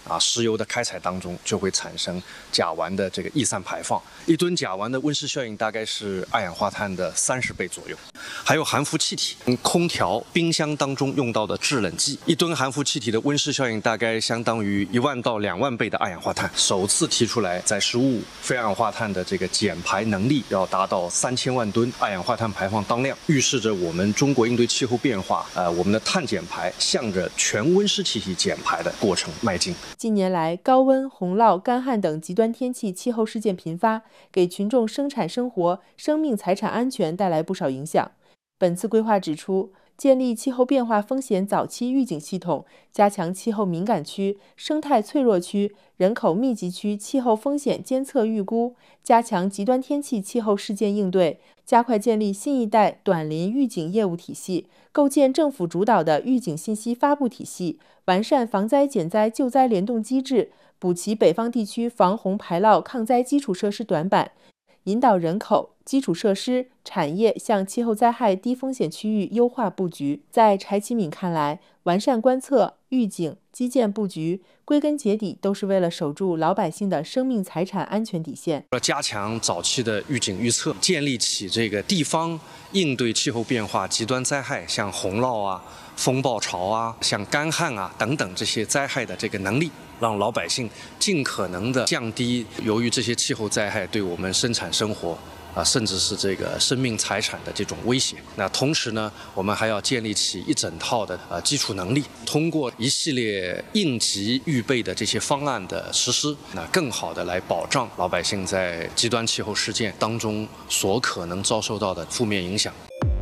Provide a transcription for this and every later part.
石油的开采当中就会产生甲烷的这个逸散排放。1吨甲烷的温室效应大概是二氧化碳的30倍左右。还有含氟气体，空调、冰箱当中用到的制冷剂，1吨含氟气体的温室效应大概相当于1万到2万倍的二氧化碳。首次提出来，在食物非二氧化碳的这个减排能力要达到3000万吨二氧化碳排放当量，预示着我们中国应对气候变化，我们的碳减排向着全温室气体减排的过程迈进。 近年来，高温、洪涝、干旱等极端天气气候事件频发，给群众生产生活、生命财产安全带来不少影响。本次规划指出，建立气候变化风险早期预警系统，加强气候敏感区、生态脆弱区、人口密集区气候风险监测预估，加强极端天气气候事件应对，加快建立新一代短临预警业务体系，构建政府主导的预警信息发布体系，完善防灾减灾救灾联动机制，补齐北方地区防洪排涝抗灾基础设施短板，引导人口、基础设施、产业向气候灾害低风险区域优化布局。在柴启敏看来，完善观测、预警、基建布局，归根结底都是为了守住老百姓的生命财产安全底线。 要加强早期的预警预测，建立起这个地方应对气候变化极端灾害，像洪涝风暴潮像干旱等等这些灾害的这个能力，让老百姓尽可能的降低由于这些气候灾害对我们生产生活甚至是这个生命财产的这种威胁。那同时呢，我们还要建立起一整套的基础能力，通过一系列应急预备的这些方案的实施，那更好的来保障老百姓在极端气候事件当中所可能遭受到的负面影响。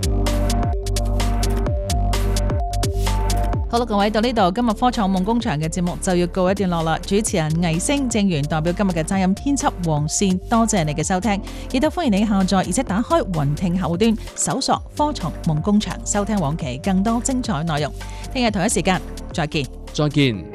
好啦，各位到呢度，今日科創夢工場嘅節目就要告一段落啦。主持人魏星、正源代表今日嘅責任編輯黃善，多謝你嘅收聽，亦都歡迎你下載而且打開雲聽客戶端，搜索科創夢工場，收聽往期更多精彩內容。聽日同一時間再見。 再見。